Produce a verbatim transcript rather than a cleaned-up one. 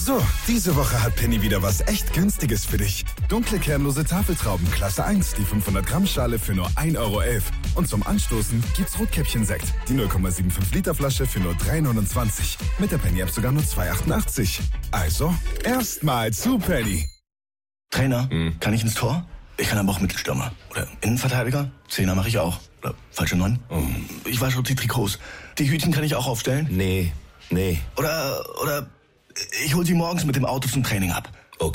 So, diese Woche hat Penny wieder was echt Günstiges für dich. Dunkle kernlose Tafeltrauben Klasse eins, die fünfhundert Gramm Schale für nur ein Euro elf. Und zum Anstoßen gibt's Rotkäppchen-Sekt, die null Komma fünfundsiebzig Liter Flasche für nur drei neunundzwanzig. Mit der Penny-App sogar nur zwei achtundachtzig. Also, erstmal zu Penny. Trainer, hm. kann ich ins Tor? Ich kann aber auch Mittelstürmer. Oder Innenverteidiger? Zehner mache ich auch. Oder falsche Neun? Oh. Ich wasche die Trikots. Die Hütchen kann ich auch aufstellen? Nee, nee. Oder, oder... Ich hol sie morgens mit dem Auto zum Training ab.